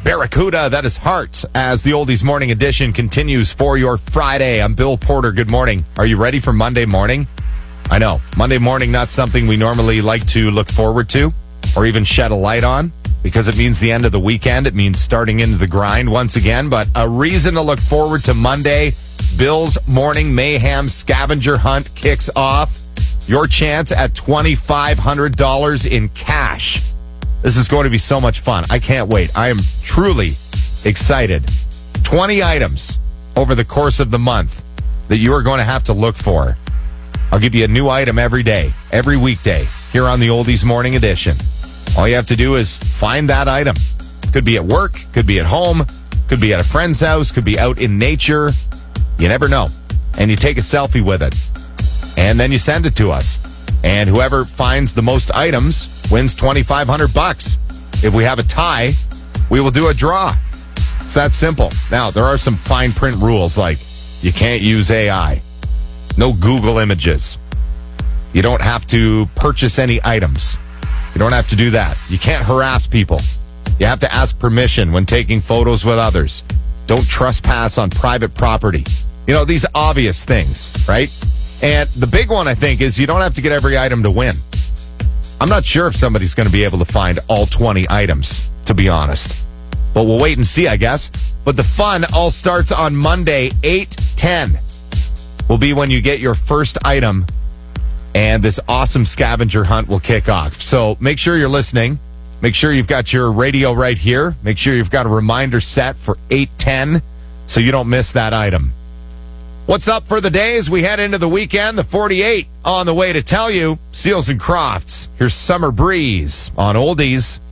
Barracuda, that is Heart, as the Oldies Morning Edition continues for your Friday. I'm Bill Porter. Good morning. Are you ready for Monday morning? I know, Monday morning, not something we normally like to look forward to or even shed a light on because it means the end of the weekend. It means starting into the grind once again, but a reason to look forward to Monday. Bill's Morning Mayhem Scavenger Hunt kicks off. Your chance at $2,500 in cash. This is going to be so much fun. I can't wait. I am truly excited. 20 items over the course of the month that you are going to have to look for. I'll give you a new item every day, every weekday, here on the Oldies Morning Edition. All you have to do is find that item. Could be at work, could be at home, could be at a friend's house, could be out in nature. You never know. And you take a selfie with it. And then you send it to us. And whoever finds the most items wins $2,500. If we have a tie, we will do a draw. It's that simple. Now, there are some fine print rules, like you can't use AI. No Google images. You don't have to purchase any items. You don't have to do that. You can't harass people. You have to ask permission when taking photos with others. Don't trespass on private property. You know, these obvious things, right? And the big one, I think, is you don't have to get every item to win. I'm not sure if somebody's going to be able to find all 20 items, to be honest. But we'll wait and see, I guess. But the fun all starts on Monday, 8/10. Will be when you get your first item, and this awesome scavenger hunt will kick off. So make sure you're listening. Make sure you've got your radio right here. Make sure you've got a reminder set for 8/10 so you don't miss that item. What's up for the day as we head into the weekend? The 48 on the way to tell you. Seals and Crofts. Here's Summer Breeze on Oldies.